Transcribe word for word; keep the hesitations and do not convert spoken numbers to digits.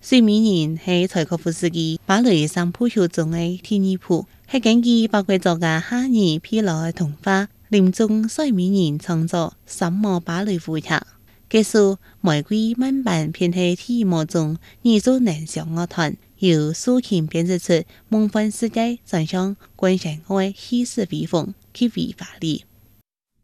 睡美人係柴可夫斯基芭蕾三部曲中的第二部，係根據法國作家哈爾皮勞的童話《林中睡美人》創作三幕芭蕾舞劇。結束玫瑰滿版偏係第二幕中耳熟能詳樂團，由蘇琴編織出夢幻世界，想象觀賞愛氣勢威風，極為華麗。